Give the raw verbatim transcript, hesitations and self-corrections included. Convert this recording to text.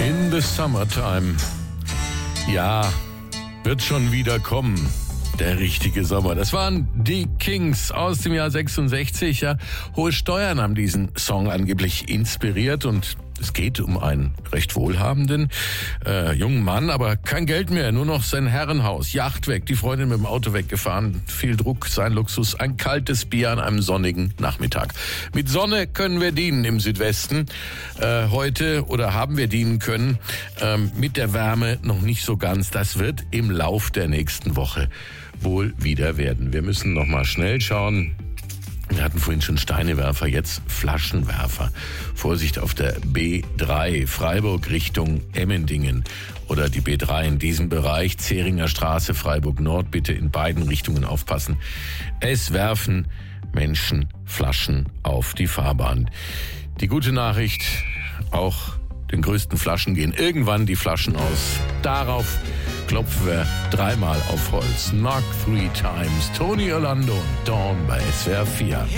In the summertime. Ja, wird schon wieder kommen. Der richtige Sommer. Das waren die Kings aus dem Jahr sechsundsechzig. Ja, hohe Steuern haben diesen Song angeblich inspiriert und es geht um einen recht wohlhabenden äh, jungen Mann, aber kein Geld mehr, nur noch sein Herrenhaus, Yacht weg, die Freundin mit dem Auto weggefahren, viel Druck, sein Luxus, ein kaltes Bier an einem sonnigen Nachmittag. Mit Sonne können wir dienen im Südwesten äh, heute oder haben wir dienen können, ähm, mit der Wärme noch nicht so ganz. Das wird im Lauf der nächsten Woche wohl wieder werden. Wir müssen noch mal schnell schauen. Wir hatten vorhin schon Steinewerfer, jetzt Flaschenwerfer. Vorsicht auf der B drei, Freiburg Richtung Emmendingen oder die B drei in diesem Bereich, Zähringer Straße, Freiburg Nord, bitte in beiden Richtungen aufpassen. Es werfen Menschen Flaschen auf die Fahrbahn. Die gute Nachricht, auch den größten Flaschen gehen irgendwann die Flaschen aus. Darauf klopfen wir dreimal auf Holz. Knock three times. Tony Orlando und Dawn bei S W R vier.